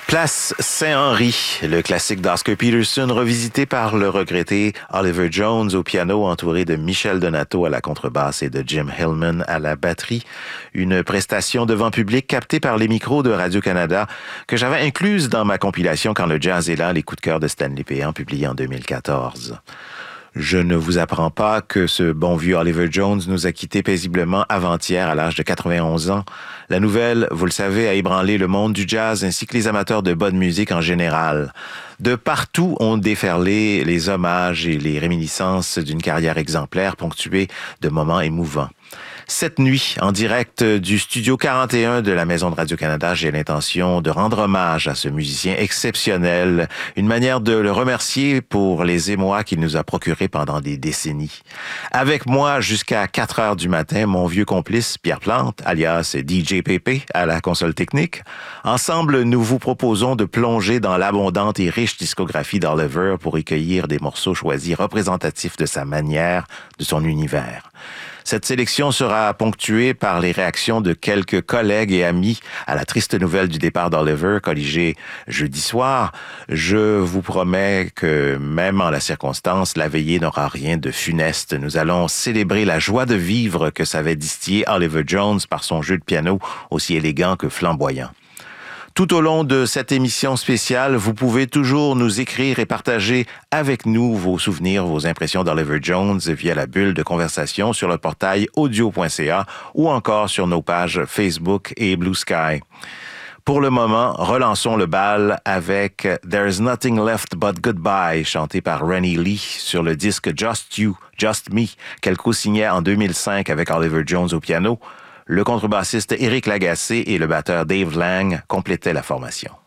Place Saint-Henri, le classique d'Oscar Peterson, revisité par le regretté Oliver Jones au piano, entouré de Michel Donato à la contrebasse et de Jim Hillman à la batterie. Une prestation devant public captée par les micros de Radio-Canada que j'avais incluse dans ma compilation Quand le jazz est là, les coups de cœur de Stanley Péan, publié en 2014. Je ne vous apprends pas que ce bon vieux Oliver Jones nous a quittés paisiblement avant-hier à l'âge de 91 ans. La nouvelle, vous le savez, a ébranlé le monde du jazz ainsi que les amateurs de bonne musique en général. De partout ont déferlé les hommages et les réminiscences d'une carrière exemplaire ponctuée de moments émouvants. Cette nuit, en direct du Studio 41 de la Maison de Radio-Canada, j'ai l'intention de rendre hommage à ce musicien exceptionnel, une manière de le remercier pour les émois qu'il nous a procurés pendant des décennies. Avec moi jusqu'à 4 heures du matin, mon vieux complice Pierre Plante, alias DJ Pépé, à la console technique. Ensemble, nous vous proposons de plonger dans l'abondante et riche discographie d'Oliver pour recueillir des morceaux choisis représentatifs de sa manière, de son univers. Cette sélection sera ponctuée par les réactions de quelques collègues et amis à la triste nouvelle du départ d'Oliver, colligé jeudi soir. Je vous promets que même en la circonstance, la veillée n'aura rien de funeste. Nous allons célébrer la joie de vivre que savait distiller Oliver Jones par son jeu de piano aussi élégant que flamboyant. Tout au long de cette émission spéciale, vous pouvez toujours nous écrire et partager avec nous vos souvenirs, vos impressions d'Oliver Jones via la bulle de conversation sur le portail audio.ca ou encore sur nos pages Facebook et Blue Sky. Pour le moment, relançons le bal avec There's Nothing Left But Goodbye, chanté par Ronnie Lee sur le disque Just You, Just Me, qu'elle co-signait en 2005 avec Oliver Jones au piano. Le contrebassiste Éric Lagacé et le batteur Dave Lang complétaient la formation.